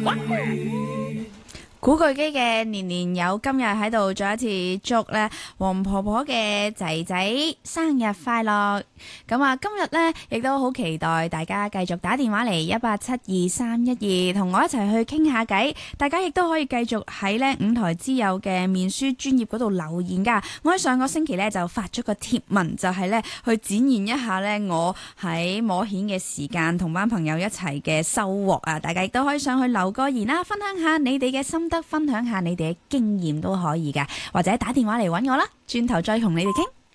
古巨基嘅年年有今日喺度再一次祝咧黃婆婆嘅仔仔生日快樂。咁啊，今日呢亦都好期待大家繼續打電話嚟1872312同我一齊去傾下偈。大家亦都可以繼續喺呢五台之友嘅面書專頁嗰度留言噶。我喺上個星期呢就發咗個貼文，就係呢去展現一下呢我喺摸蜆嘅時間同班朋友一齊嘅收穫啊！大家亦都可以上去留個言啦，分享下你哋嘅心得，分享下你哋嘅經驗都可以噶，或者打電話嚟揾我啦，轉頭再同你哋傾。